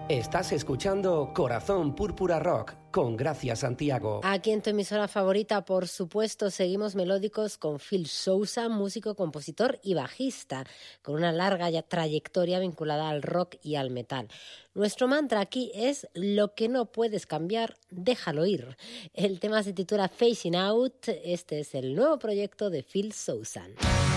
Estás escuchando Corazón Púrpura Rock con Gracia Santiago. Aquí en tu emisora favorita, por supuesto, seguimos melódicos con Phil Sousa, músico, compositor y bajista, con una larga trayectoria vinculada al rock y al metal. Nuestro mantra aquí es: lo que no puedes cambiar, déjalo ir. El tema se titula Phasing Out. Este es el nuevo proyecto de Phil Sousa.